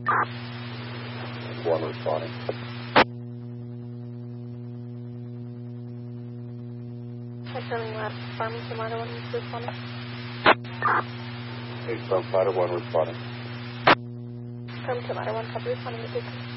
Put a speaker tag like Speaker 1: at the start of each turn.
Speaker 1: One responding.
Speaker 2: Confirming last Farmington Ladder 1 responding.
Speaker 1: 8 Ladder 1 responding.
Speaker 2: Farmington Ladder 1 copy responding to